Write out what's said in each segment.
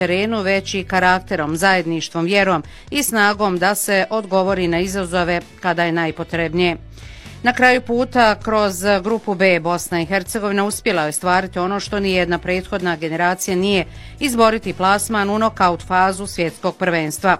terenu, već i karakterom, zajedništvom, vjerom i snagom da se odgovori na izazove kada je najpotrebnije. Na kraju puta, kroz grupu B, Bosna i Hercegovina uspjela je stvariti ono što nijedna prethodna generacija nije, izboriti plasman u nokaut fazu svjetskog prvenstva.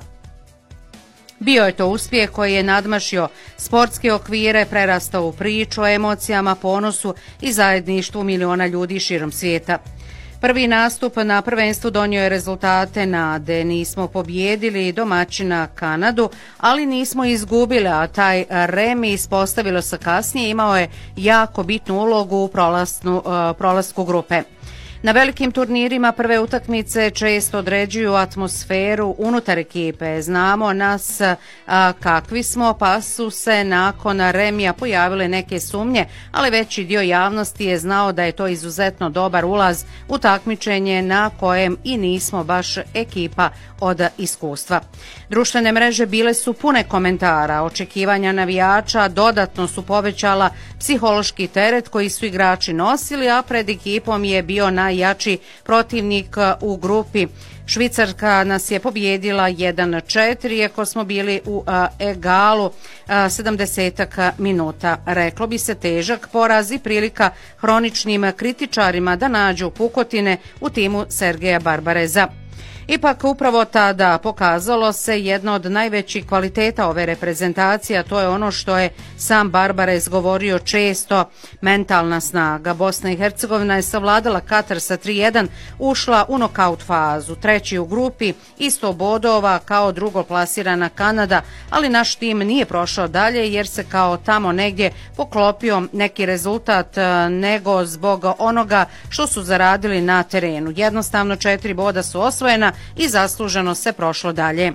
Bio je to uspjeh koji je nadmašio sportske okvire, prerastao u priču o emocijama, ponosu i zajedništvu miliona ljudi širom svijeta. Prvi nastup na prvenstvu donio je rezultate nade. Nismo pobjedili domaćina Kanadu, ali nismo izgubili, a taj remi ispostavilo se kasnije imao je jako bitnu ulogu u prolasku grupe. Na velikim turnirima prve utakmice često određuju atmosferu unutar ekipe. Znamo nas kakvi smo, pa su se nakon remija pojavile neke sumnje, ali veći dio javnosti je znao da je to izuzetno dobar ulaz u takmičenje na kojem i nismo baš ekipa od iskustva. Društvene mreže bile su pune komentara, očekivanja navijača dodatno su povećala psihološki teret koji su igrači nosili, a pred ekipom je bio najjači protivnik u grupi. Švicarska nas je pobjedila 1-4, iako smo bili u egalu 70 minuta. Reklo bi se težak poraz i prilika hroničnim kritičarima da nađu pukotine u timu Sergeja Barbareza. Ipak upravo tada pokazalo se jedno od najvećih kvaliteta ove reprezentacije, a to je ono što je sam Barbarez govorio često, mentalna snaga. Bosna i Hercegovina je savladala Katar sa 3-1, ušla u nokaut fazu, treći u grupi, isto bodova kao drugo plasirana Kanada, ali naš tim nije prošao dalje jer se kao tamo negdje poklopio neki rezultat nego zbog onoga što su zaradili na terenu. Jednostavno 4 boda su osvojena i zasluženo se prošlo dalje.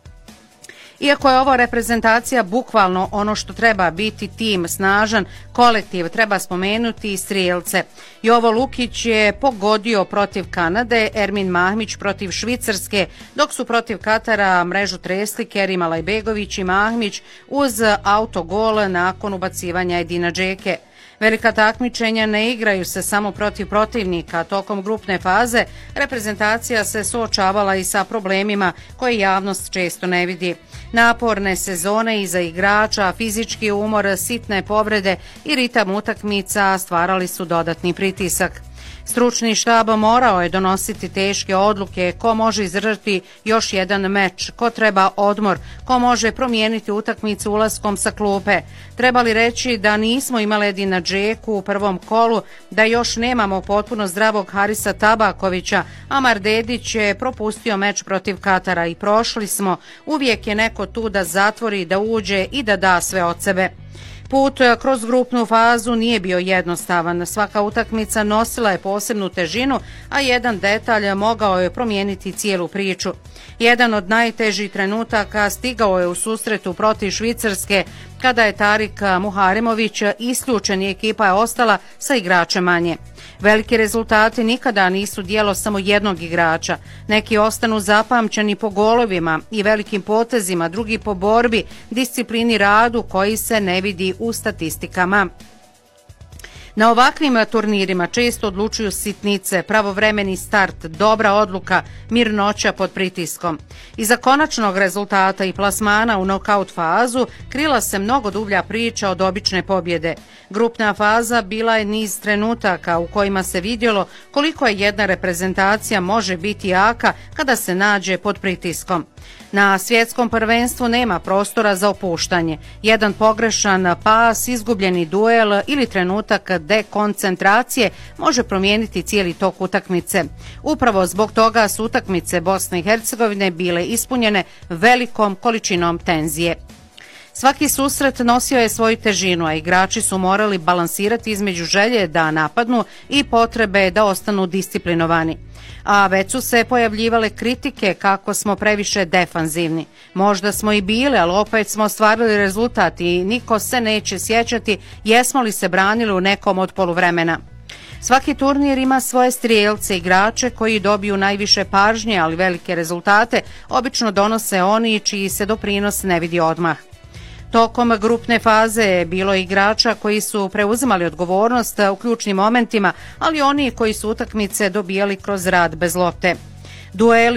Iako je ova reprezentacija bukvalno ono što treba biti tim, snažan kolektiv, treba spomenuti i strijelce. Jovo Lukić je pogodio protiv Kanade, Ermin Mahmić protiv Švicarske, dok su protiv Katara mrežu tresli Kerim Alajbegović i Mahmić uz autogol nakon ubacivanja Edina Džeke. Velika takmičenja ne igraju se samo protiv protivnika. Tokom grupne faze reprezentacija se suočavala i sa problemima koje javnost često ne vidi. Naporne sezone iza igrača, fizički umor, sitne povrede i ritam utakmica stvarali su dodatni pritisak. Stručni štab morao je donositi teške odluke ko može izdržati još jedan meč, ko treba odmor, ko može promijeniti utakmicu ulaskom sa klupe. Treba li reći da nismo imali Edina Džeku u prvom kolu, da još nemamo potpuno zdravog Harisa Tabakovića, a Mardedić je propustio meč protiv Katara i prošli smo. Uvijek je neko tu da zatvori, da uđe i da da sve od sebe. Put kroz grupnu fazu nije bio jednostavan. Svaka utakmica nosila je posebnu težinu, a jedan detalj mogao je promijeniti cijelu priču. Jedan od najtežih trenutaka stigao je u susretu protiv Švicarske, kada je Tarik Muharimović isključen i ekipa je ostala sa igračem manje. Veliki rezultati nikada nisu djelo samo jednog igrača. Neki ostanu zapamćeni po golovima i velikim potezima, drugi po borbi, disciplini, radu koji se ne vidi u statistikama. Na ovakvim turnirima često odlučuju sitnice, pravovremeni start, dobra odluka, mirnoća pod pritiskom. Iza konačnog rezultata i plasmana u nokaut fazu krila se mnogo dublja priča od obične pobjede. Grupna faza bila je niz trenutaka u kojima se vidjelo koliko je jedna reprezentacija može biti jaka kada se nađe pod pritiskom. Na svjetskom prvenstvu nema prostora za opuštanje. Jedan pogrešan pas, izgubljeni duel ili trenutak dekoncentracije može promijeniti cijeli tok utakmice. Upravo zbog toga su utakmice Bosne i Hercegovine bile ispunjene velikom količinom tenzije. Svaki susret nosio je svoju težinu, a igrači su morali balansirati između želje da napadnu i potrebe da ostanu disciplinovani. A već su se pojavljivale kritike kako smo previše defanzivni. Možda smo i bili, ali opet smo ostvarili rezultat i niko se neće sjećati jesmo li se branili u nekom od poluvremena. Svaki turnir ima svoje strijelce, igrače koji dobiju najviše pažnje, ali velike rezultate obično donose oni čiji se doprinos ne vidi odmah. Tokom grupne faze bilo je igrača koji su preuzimali odgovornost u ključnim momentima, ali oni koji su utakmice dobijali kroz rad bez lopte. Dueli